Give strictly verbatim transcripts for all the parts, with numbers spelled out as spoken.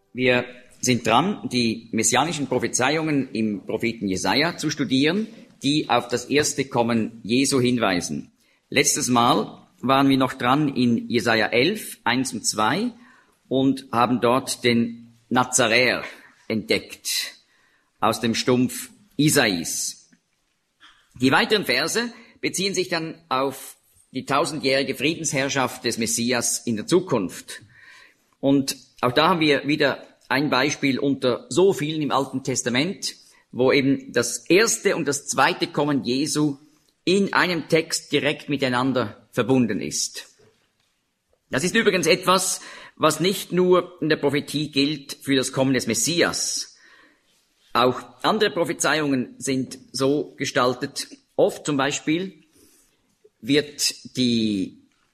Wir sind dran, die messianischen Prophezeiungen im Propheten Jesaja zu studieren, die auf das erste Kommen Jesu hinweisen. Letztes Mal waren wir noch dran in Jesaja elf, eins und zwei und haben dort den Nazaräer entdeckt aus dem Stumpf Isais. Die weiteren Verse beziehen sich dann auf die tausendjährige Friedensherrschaft des Messias in der Zukunft. Und auch da haben wir wieder ein Beispiel unter so vielen im Alten Testament, wo eben das erste und das zweite Kommen Jesu in einem Text direkt miteinander verbunden ist. Das ist übrigens etwas, was nicht nur in der Prophetie gilt für das Kommen des Messias. Auch andere Prophezeiungen sind so gestaltet. Oft zum Beispiel wird die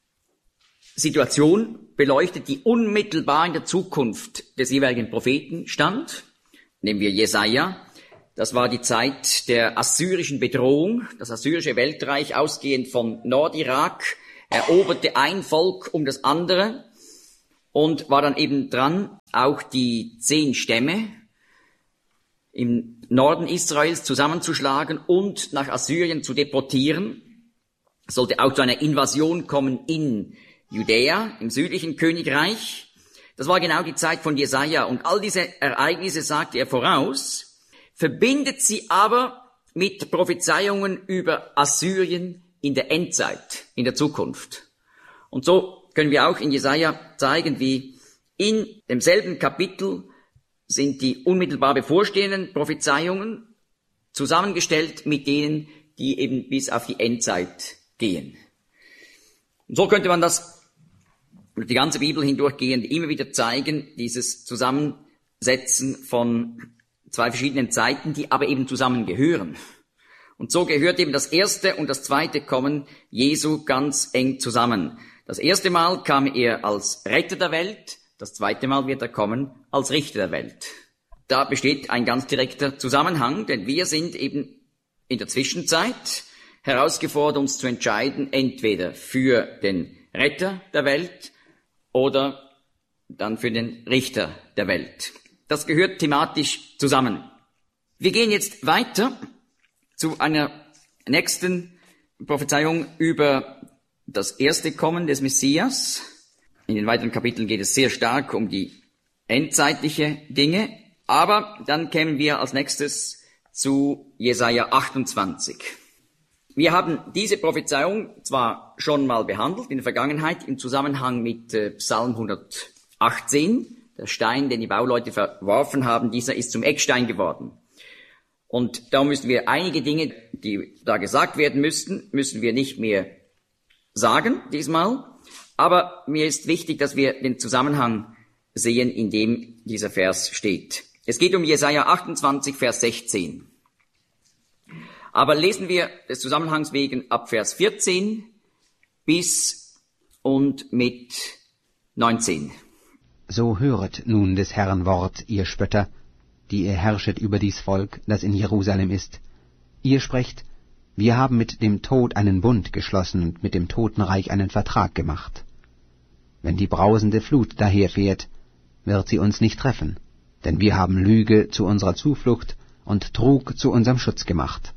Situation beleuchtet, die unmittelbar in der Zukunft des jeweiligen Propheten stand. Nehmen wir Jesaja. Das war die Zeit der assyrischen Bedrohung. Das assyrische Weltreich, ausgehend von Nordirak, eroberte ein Volk um das andere und war dann eben dran, auch die zehn Stämme im Norden Israels zusammenzuschlagen und nach Assyrien zu deportieren. Es sollte auch zu einer Invasion kommen in Judäa, im südlichen Königreich. Das war genau die Zeit von Jesaja. Und all diese Ereignisse sagte er voraus, verbindet sie aber mit Prophezeiungen über Assyrien in der Endzeit, in der Zukunft. Und so können wir auch in Jesaja zeigen, wie in demselben Kapitel sind die unmittelbar bevorstehenden Prophezeiungen zusammengestellt mit denen, die eben bis auf die Endzeit gehen. Und so könnte man das die ganze Bibel hindurchgehend immer wieder zeigen, dieses Zusammensetzen von zwei verschiedenen Zeiten, die aber eben zusammengehören. Und so gehört eben das erste und das zweite Kommen Jesu ganz eng zusammen. Das erste Mal kam er als Retter der Welt, das zweite Mal wird er kommen als Richter der Welt. Da besteht ein ganz direkter Zusammenhang, denn wir sind eben in der Zwischenzeit herausgefordert, uns zu entscheiden, entweder für den Retter der Welt oder dann für den Richter der Welt. Das gehört thematisch zusammen. Wir gehen jetzt weiter zu einer nächsten Prophezeiung über das erste Kommen des Messias. In den weiteren Kapiteln geht es sehr stark um die endzeitliche Dinge, aber dann kämen wir als nächstes zu Jesaja achtundzwanzig. Wir haben diese Prophezeiung zwar schon mal behandelt in der Vergangenheit im Zusammenhang mit äh, Psalm hundertachtzehn, der Stein, den die Bauleute verworfen haben, dieser ist zum Eckstein geworden. Und da müssen wir einige Dinge, die da gesagt werden müssten, müssen wir nicht mehr sagen diesmal. Aber mir ist wichtig, dass wir den Zusammenhang sehen, in dem dieser Vers steht. Es geht um Jesaja achtundzwanzig, Vers sechzehn. Aber lesen wir des Zusammenhangs wegen ab Vers vierzehn bis und mit neunzehn. So höret nun des Herrn Wort, ihr Spötter, die ihr herrschet über dies Volk, das in Jerusalem ist. Ihr sprecht, wir haben mit dem Tod einen Bund geschlossen und mit dem Totenreich einen Vertrag gemacht. Wenn die brausende Flut daherfährt, wird sie uns nicht treffen, denn wir haben Lüge zu unserer Zuflucht und Trug zu unserem Schutz gemacht.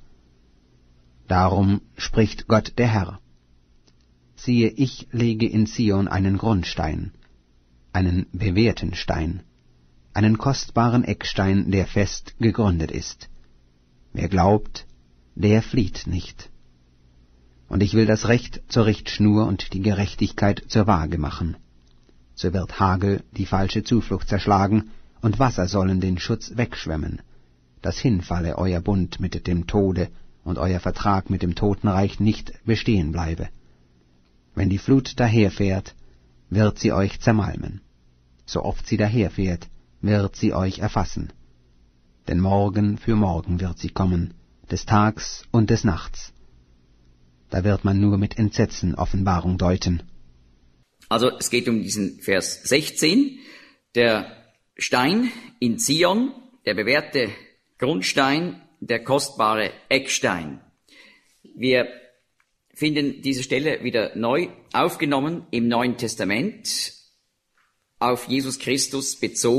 Darum spricht Gott der Herr. Siehe, ich lege in Zion einen Grundstein, einen bewährten Stein, einen kostbaren Eckstein, der fest gegründet ist. Wer glaubt, der flieht nicht. Und ich will das Recht zur Richtschnur und die Gerechtigkeit zur Waage machen. So wird Hagel die falsche Zuflucht zerschlagen, und Wasser sollen den Schutz wegschwemmen, dass hinfalle euer Bund mit dem Tode, und euer Vertrag mit dem Totenreich nicht bestehen bleibe. Wenn die Flut daherfährt, wird sie euch zermalmen. So oft sie daherfährt, wird sie euch erfassen. Denn morgen für morgen wird sie kommen, des Tags und des Nachts. Da wird man nur mit Entsetzen Offenbarung deuten. Also es geht um diesen Vers sechzehn. Der Stein in Zion, der bewährte Grundstein, der kostbare Eckstein. Wir finden diese Stelle wieder neu aufgenommen im Neuen Testament, auf Jesus Christus bezogen.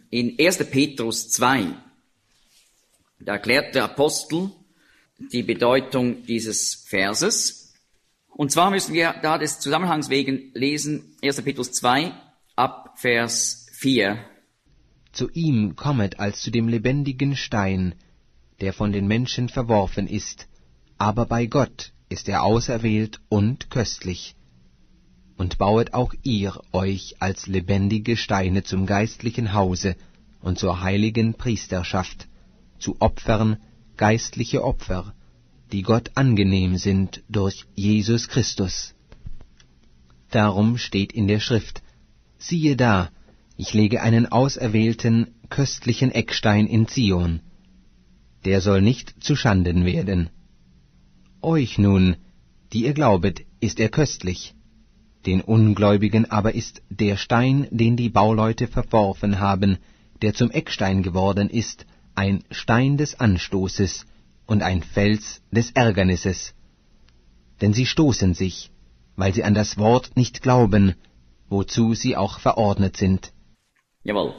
in erster Petrus zwei. Da erklärt der Apostel die Bedeutung dieses Verses. Und zwar müssen wir da des Zusammenhangs wegen lesen, erster Petrus zwei, ab Vers vier. Zu ihm kommet als zu dem lebendigen Stein, der von den Menschen verworfen ist, aber bei Gott ist er auserwählt und köstlich. Und bauet auch ihr euch als lebendige Steine zum geistlichen Hause und zur heiligen Priesterschaft, zu Opfern, geistliche Opfer, die Gott angenehm sind durch Jesus Christus. Darum steht in der Schrift, siehe da, ich lege einen auserwählten, köstlichen Eckstein in Zion, der soll nicht zu Schanden werden. Euch nun, die ihr glaubet, ist er köstlich, den Ungläubigen aber ist der Stein, den die Bauleute verworfen haben, der zum Eckstein geworden ist, ein Stein des Anstoßes und ein Fels des Ärgernisses. Denn sie stoßen sich, weil sie an das Wort nicht glauben, wozu sie auch verordnet sind. Jawohl.